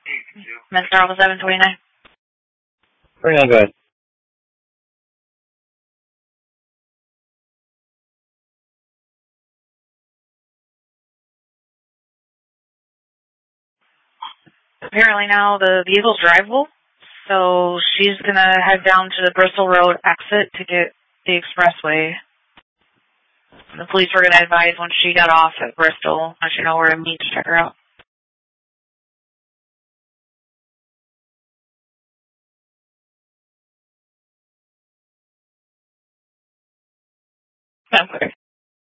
Mr. Alpha 729. 29, go ahead. Apparently now the vehicle's drivable, so she's going to head down to the Bristol Road exit to get the expressway. The police were going to advise when she got off at Bristol, let you know where to meet to check her out. Okay.